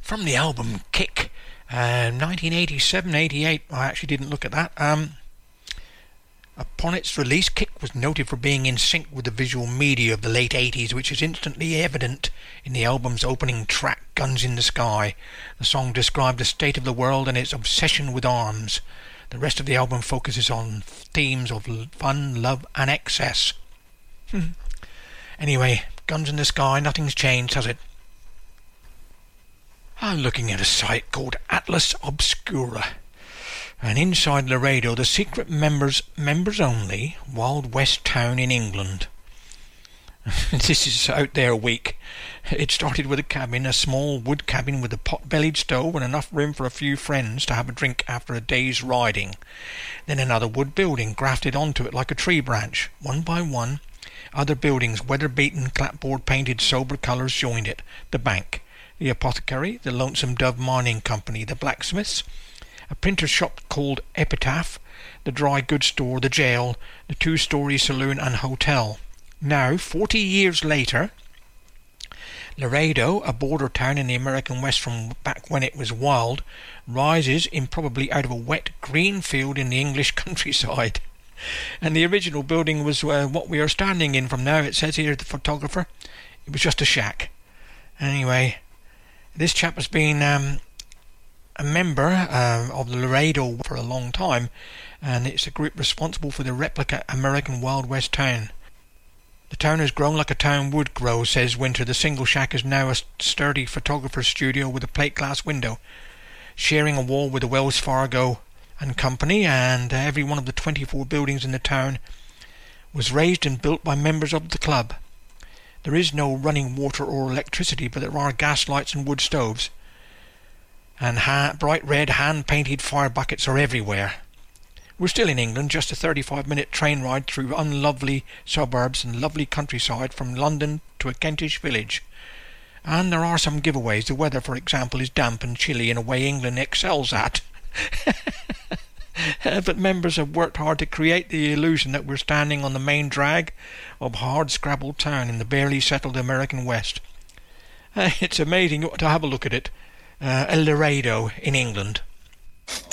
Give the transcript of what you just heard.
From the album Kick, 1987-88. I actually didn't look at that. Upon its release, Kick was noted for being in sync with the visual media of the late 80s, which is instantly evident in the album's opening track, Guns in the Sky. The song described the state of the world and its obsession with arms. The rest of the album focuses on themes of fun, love and excess. Anyway, Guns in the Sky, nothing's changed, has it? I'm looking at a site called Atlas Obscura. And inside Laredo, the secret members only, Wild West town in England. This is out there week. It started with a cabin, a small wood cabin with a pot-bellied stove and enough room for a few friends to have a drink after a day's riding. Then another wood building grafted onto it like a tree branch. One by one, other buildings, weather-beaten, clapboard-painted, sober colours joined it. The bank, the apothecary, the Lonesome Dove Mining Company, the blacksmiths, a printer's shop called Epitaph, the dry goods store, the jail, the two-storey saloon and hotel. Now, 40 years later, Laredo, a border town in the American West from back when it was wild, rises improbably out of a wet green field in the English countryside. And the original building was what we are standing in from now, it says here, the photographer. It was just a shack. Anyway, this chap has been a member of the Laredo for a long time, and it's a group responsible for the replica American Wild West town. The town has grown like a town would grow, says Winter. The single shack is now a sturdy photographer's studio with a plate glass window, sharing a wall with the Wells Fargo and Company, and every one of the 24 buildings in the town was raised and built by members of the club. There is no running water or electricity, but there are gas lights and wood stoves. And bright red hand-painted fire buckets are everywhere. We're still in England, just a 35-minute train ride through unlovely suburbs and lovely countryside from London to a Kentish village. And there are some giveaways. The weather, for example, is damp and chilly in a way England excels at. But members have worked hard to create the illusion that we're standing on the main drag of hard-scrabbled town in the barely settled American West. It's amazing. You ought to have a look at it. El Laredo in England.